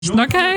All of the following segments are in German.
Okay.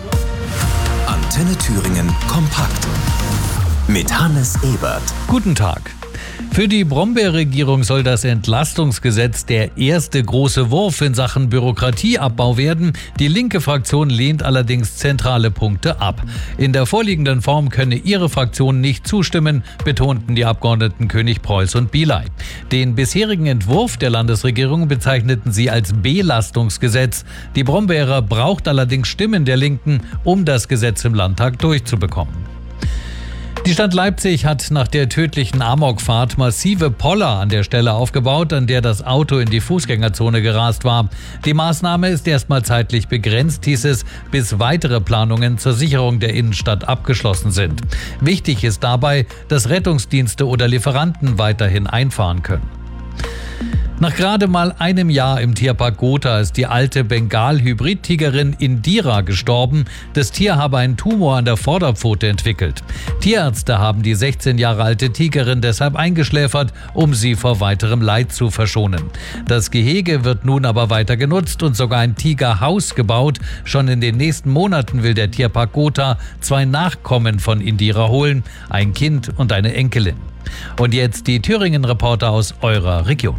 Antenne Thüringen kompakt mit Hannes Ebert. Guten Tag. Für die Brombeer-Regierung soll das Entlastungsgesetz der erste große Wurf in Sachen Bürokratieabbau werden. Die linke Fraktion lehnt allerdings zentrale Punkte ab. In der vorliegenden Form könne ihre Fraktion nicht zustimmen, betonten die Abgeordneten König, Preuß und Biley. Den bisherigen Entwurf der Landesregierung bezeichneten sie als Belastungsgesetz. Die Brombeerer braucht allerdings Stimmen der Linken, um das Gesetz im Landtag durchzubekommen. Die Stadt Leipzig hat nach der tödlichen Amokfahrt massive Poller an der Stelle aufgebaut, an der das Auto in die Fußgängerzone gerast war. Die Maßnahme ist erstmal zeitlich begrenzt, hieß es, bis weitere Planungen zur Sicherung der Innenstadt abgeschlossen sind. Wichtig ist dabei, dass Rettungsdienste oder Lieferanten weiterhin einfahren können. Nach gerade mal einem Jahr im Tierpark Gotha ist die alte Bengal-Hybrid-Tigerin Indira gestorben. Das Tier habe einen Tumor an der Vorderpfote entwickelt. Tierärzte haben die 16 Jahre alte Tigerin deshalb eingeschläfert, um sie vor weiterem Leid zu verschonen. Das Gehege wird nun aber weiter genutzt und sogar ein Tigerhaus gebaut. Schon in den nächsten Monaten will der Tierpark Gotha 2 Nachkommen von Indira holen, ein Kind und eine Enkelin. Und jetzt die Thüringen-Reporter aus eurer Region.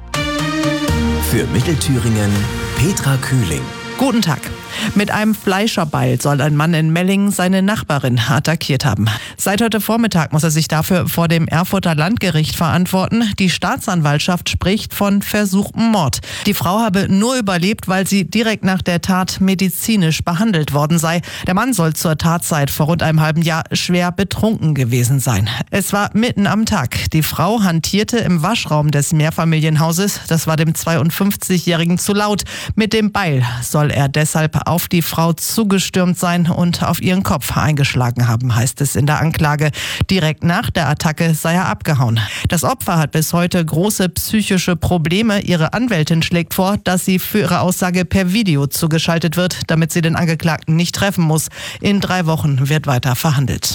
Für Mittelthüringen Petra Kühling. Guten Tag. Mit einem Fleischerbeil soll ein Mann in Mellingen seine Nachbarin attackiert haben. Seit heute Vormittag muss er sich dafür vor dem Erfurter Landgericht verantworten. Die Staatsanwaltschaft spricht von versuchtem Mord. Die Frau habe nur überlebt, weil sie direkt nach der Tat medizinisch behandelt worden sei. Der Mann soll zur Tatzeit vor rund einem halben Jahr schwer betrunken gewesen sein. Es war mitten am Tag. Die Frau hantierte im Waschraum des Mehrfamilienhauses. Das war dem 52-Jährigen zu laut. Mit dem Beil soll er deshalb auf die Frau zugestürmt sein und auf ihren Kopf eingeschlagen haben, heißt es in der Anklage. Direkt nach der Attacke sei er abgehauen. Das Opfer hat bis heute große psychische Probleme. Ihre Anwältin schlägt vor, dass sie für ihre Aussage per Video zugeschaltet wird, damit sie den Angeklagten nicht treffen muss. In 3 Wochen wird weiter verhandelt.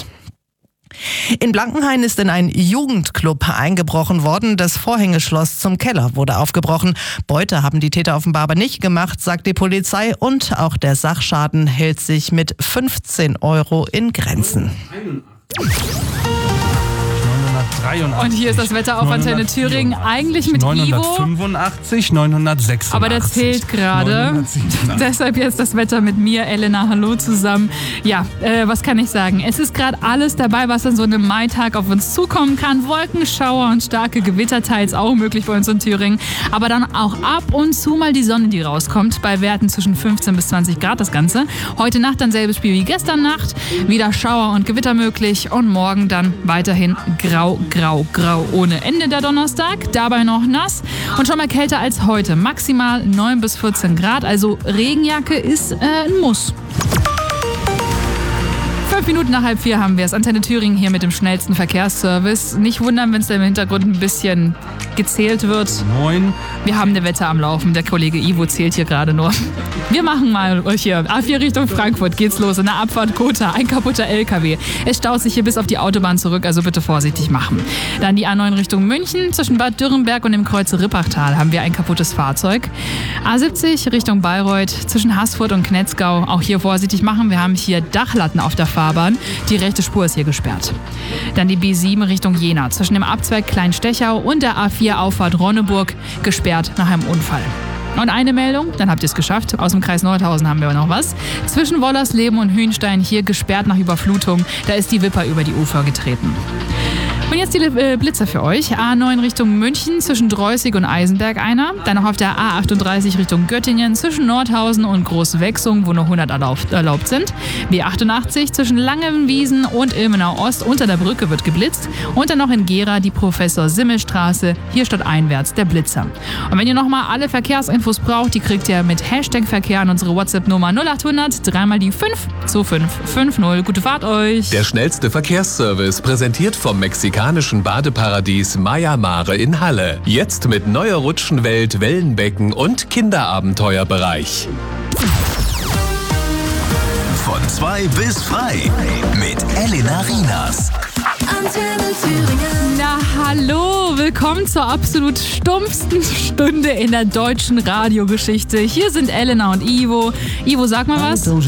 In Blankenhain ist in einen Jugendclub eingebrochen worden. Das Vorhängeschloss zum Keller wurde aufgebrochen. Beute haben die Täter offenbar aber nicht gemacht, sagt die Polizei. Und auch der Sachschaden hält sich mit 15 € in Grenzen. Und hier ist das Wetter auf Antenne Thüringen, eigentlich mit 985, 986. Aber der zählt gerade. Deshalb jetzt das Wetter mit mir, Elena. Hallo zusammen. Ja, was kann ich sagen? Es ist gerade alles dabei, was an so einem Maitag auf uns zukommen kann. Wolkenschauer und starke Gewitter teils auch möglich bei uns in Thüringen. Aber dann auch ab und zu mal die Sonne, die rauskommt. Bei Werten zwischen 15 bis 20 Grad das Ganze. Heute Nacht dann selbes Spiel wie gestern Nacht. Wieder Schauer und Gewitter möglich. Und morgen dann weiterhin grau ohne Ende der Donnerstag, dabei noch nass und schon mal kälter als heute, maximal 9 bis 14 Grad, also Regenjacke ist ein Muss. 5 Minuten nach 3:30 haben wir es. Antenne Thüringen hier mit dem schnellsten Verkehrsservice. Nicht wundern, wenn es da im Hintergrund ein bisschen gezählt wird. 9. Wir haben eine Wette am Laufen. Der Kollege Ivo zählt hier gerade nur. Wir machen mal hier. A4 Richtung Frankfurt geht's los. In der Abfahrt Gotha. Ein kaputter LKW. Es staut sich hier bis auf die Autobahn zurück, also bitte vorsichtig machen. Dann die A9 Richtung München. Zwischen Bad Dürrenberg und dem Kreuz Rippachtal haben wir ein kaputtes Fahrzeug. A70 Richtung Bayreuth. Zwischen Haßfurt und Knetzgau. Auch hier vorsichtig machen. Wir haben hier Dachlatten auf der Fahrbahn. Die rechte Spur ist hier gesperrt. Dann die B7 Richtung Jena. Zwischen dem Abzweig Kleinstechau und der A4 Auffahrt Ronneburg gesperrt nach einem Unfall. Und eine Meldung, dann habt ihr es geschafft. Aus dem Kreis Nordhausen haben wir noch was. Zwischen Wollersleben und Hühnstein hier gesperrt nach Überflutung. Da ist die Wipper über die Ufer getreten. Und jetzt die Blitzer für euch. A9 Richtung München, zwischen Dreußig und Eisenberg einer. Dann noch auf der A38 Richtung Göttingen, zwischen Nordhausen und Großwechsung, wo nur 100 erlaubt sind. B88 zwischen Langenwiesen und Ilmenau Ost, unter der Brücke wird geblitzt. Und dann noch in Gera die Professor-Simmel-Straße, hier stadteinwärts der Blitzer. Und wenn ihr nochmal alle Verkehrsinfos braucht, die kriegt ihr mit #Verkehr an unsere WhatsApp-Nummer 0800 3 die 52550. Gute Fahrt euch! Der schnellste Verkehrsservice, präsentiert vom mexikanischen Badeparadies Maya Mare in Halle. Jetzt mit neuer Rutschenwelt, Wellenbecken und Kinderabenteuerbereich. Von 2 bis frei mit Elena Rienas. Antenne Thüringen. Na hallo, willkommen zur absolut stumpfsten Stunde in der deutschen Radiogeschichte. Hier sind Elena und Ivo. Ivo, sag mal was.